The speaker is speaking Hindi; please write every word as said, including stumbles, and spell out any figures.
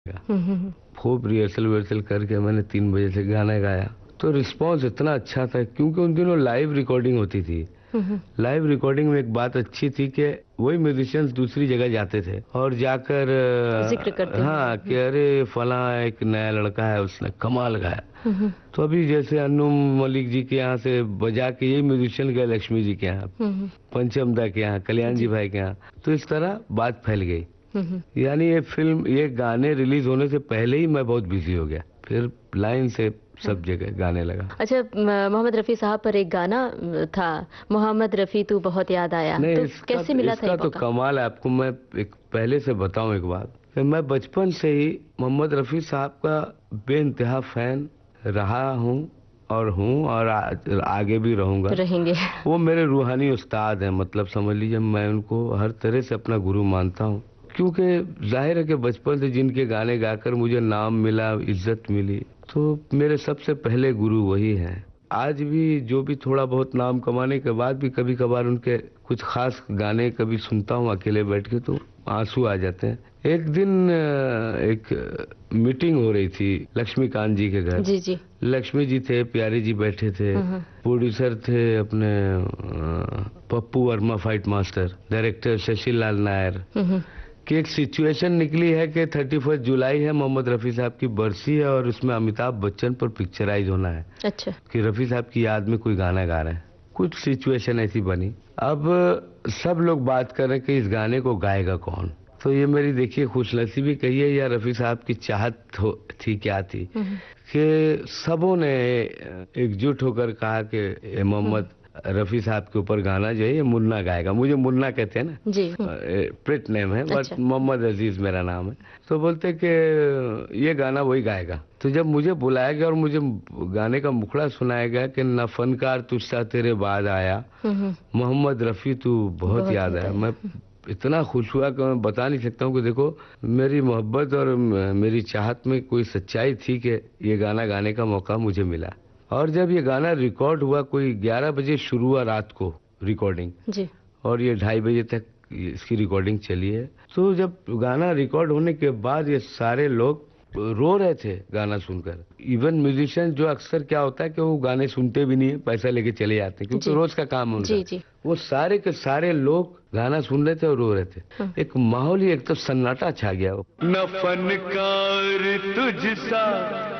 हम्म, हम्म, खूब रिहर्सल विहर्सल करके मैंने तीन बजे से गाना गाया। तो रिस्पांस इतना अच्छा था क्योंकि उन दिनों लाइव रिकॉर्डिंग होती थी। हम्म, लाइव रिकॉर्डिंग में एक बात अच्छी थी कि वही म्यूजिशियंस दूसरी जगह जाते थे और जाकर जिक्र अ, करते होंगे। हाँ कि हम्म, अरे फला एक नया लड़का है उसने कमाल गाया। हम्म, तो अभी जैसे अनु मलिक जी के यहाँ से बजा के यही म्यूजिशियन गए लक्ष्मी जी के यहाँ, हम्म, पंचम दा के यहाँ, कल्याण जी जी। भाई के यहाँ। तो इस तरह बात फैल गई। हम्म, यानी ये फिल्म, ये गाने रिलीज होने से पहले ही मैं बहुत बिजी हो गया, फिर लाइन से सब हाँ। जगह गाने लगा। अच्छा, म- मोहम्मद रफी साहब पर एक गाना अ, था, मोहम्मद रफी तू बहुत याद आया, नहीं, तो इसका कैसे मिला था ये इसका तो मौका? कमाल है। आपको मैं एक पहले से बताऊं एक बात कि मैं बचपन से ही मोहम्मद रफी साहब का बेइंतहा फैन रहा हूं और हूं और आ, आगे भी रहूंगा। रहेंगे। वो मेरे रूहानी उस्ताद हैं, मतलब समझ लीजिए मैं उनको हर तरह से अपना गुरु मानता हूं। क्योंकि जाहिर है कि बचपन से जिनके गाने गाकर मुझे नाम मिला, इज्जत मिली, तो मेरे सबसे पहले गुरु वही हैं। आज भी जो भी थोड़ा बहुत नाम कमाने के बाद भी कभी कभार उनके कुछ खास गाने कभी सुनता हूँ अकेले बैठ के तो आंसू आ जाते हैं। एक दिन अ, एक मीटिंग हो रही थी लक्ष्मीकांत जी के घर। जी जी। लक्ष्मी जी थे, प्यारे जी बैठे थे, हम्म, प्रोड्यूसर थे अपने अ, Pappu Verma fight master, director Shashi लाल नायर। हम्म, कि एक सिचुएशन निकली है कि थर्टी फर्स्ट जुलाई है, मोहम्मद रफ़ी साहब की बरसी है और उसमें अमिताभ बच्चन पर पिक्चराइज होना है अच्छा। कि रफ़ी साहब की याद में कोई गाना गा रहे हैं। कुछ सिचुएशन ऐसी बनी। अब सब लोग बात कर रहे हैं कि इस गाने को गाएगा कौन। तो ये मेरी देखिए खुशनसीबी कहिए या रफ़ी साहब की चाहत हो, थी क्या थी हम्म, कि सबों ने एकजुट होकर कहा कि ये हम्म, मोहम्मद रफ़ी साहब के ऊपर गाना जो है ये मुन्ना गाएगा। मुझे मुन्ना कहते हैं ना, जी। हम्म, प्रिट नेम है, बट अच्छा। मोहम्मद अजीज मेरा नाम है। तो बोलते कि ये गाना वही गाएगा। तो जब मुझे बुलाया गया और मुझे गाने का मुखड़ा सुनाया गया कि न फनकार तुझसा तेरे बाद आया, हम्म, मोहम्मद रफ़ी तू बहुत बहुत याद याद आया, आया। मैं इतना खुश हुआ कि मैं बता नहीं सकता हूँ कि देखो मेरी मोहब्बत और म- मेरी चाहत में कोई सच्चाई थी कि ये गाना गाने का मौका मुझे मिला। और जब ये गाना रिकॉर्ड हुआ, कोई ग्यारह बजे शुरू हुआ रात को रिकॉर्डिंग, जी। और ये ढाई बजे तक इसकी रिकॉर्डिंग चली है। तो जब गाना रिकॉर्ड होने के बाद ये सारे लोग रो रहे थे गाना सुनकर। इवन म्यूजिशियन जो अक्सर क्या होता है कि वो गाने सुनते भी नहीं है, पैसा लेके चले जाते हैं क्योंकि जी रोज का काम है उनका। जी। जी। वो सारे के सारे लोग गाना सुन रहे थे और रो रहे थे। हाँ। एक माहौल ही, एक तो सन्नाटा छा गया। वो न फनकार तुझसा